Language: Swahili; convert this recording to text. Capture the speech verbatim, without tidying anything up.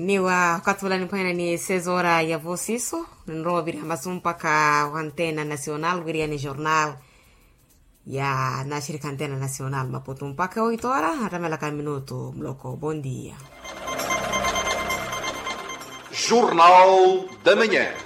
niwa katulani mpana ni sezora ya vosiso nro biri hamazumpa ka antena nacional wiriani jornal ya na shirika antena nacional Maputo mpaka oito horas atamela ka minuto mloko. Bom dia. Jornal da Manhã.